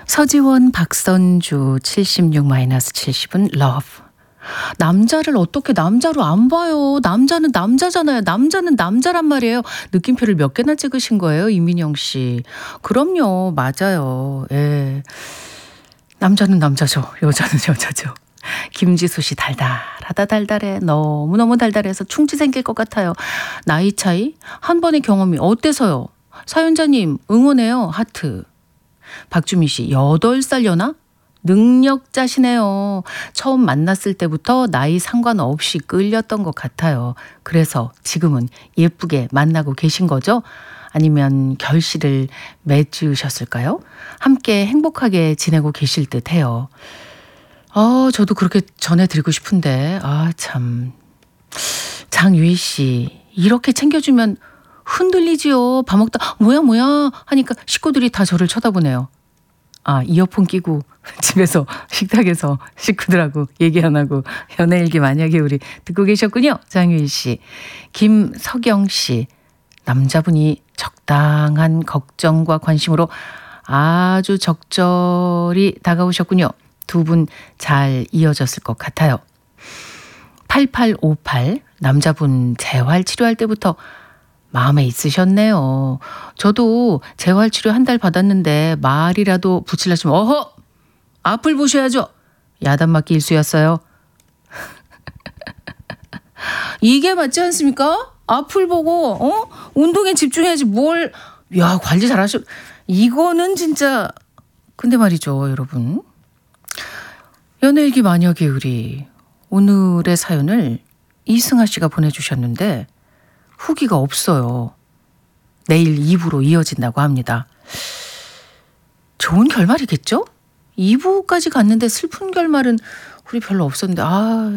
서지원, 박선주 76-70은 love. 남자를 어떻게 남자로 안 봐요. 남자는 남자잖아요. 남자는 남자란 말이에요. 느낌표를 몇 개나 찍으신 거예요, 이민영 씨. 그럼요. 맞아요. 예. 남자는 남자죠. 여자는 여자죠. 김지수 씨 달달하다 달달해. 너무너무 달달해서 충치 생길 것 같아요. 나이 차이? 한 번의 경험이 어때서요? 사연자님 응원해요. 하트. 박주미 씨 8살려나? 능력자시네요. 처음 만났을 때부터 나이 상관없이 끌렸던 것 같아요. 그래서 지금은 예쁘게 만나고 계신 거죠? 아니면 결실을 맺으셨을까요? 함께 행복하게 지내고 계실 듯해요. 저도 그렇게 전해드리고 싶은데 참. 장유희 씨 이렇게 챙겨주면 흔들리지요. 밥 먹다 뭐야 하니까 식구들이 다 저를 쳐다보네요. 이어폰 끼고 집에서 식탁에서 식구들하고 얘기 안 하고 연애일기 만약에 우리 듣고 계셨군요. 장유희 씨. 김석영 씨. 남자분이 적당한 걱정과 관심으로 아주 적절히 다가오셨군요. 두 분 잘 이어졌을 것 같아요. 8858 남자분 재활 치료할 때부터 마음에 있으셨네요. 저도 재활치료 한 달 받았는데 말이라도 붙이려시면 어허! 앞을 보셔야죠. 야단맞기 일수였어요. 이게 맞지 않습니까? 앞을 보고 운동에 집중해야지 뭘. 야, 관리 잘하셔. 이거는 진짜. 근데 말이죠, 여러분. 연애일기 만약에 우리 오늘의 사연을 이승아 씨가 보내주셨는데 후기가 없어요. 내일 2부로 이어진다고 합니다. 좋은 결말이겠죠? 2부까지 갔는데 슬픈 결말은 우리 별로 없었는데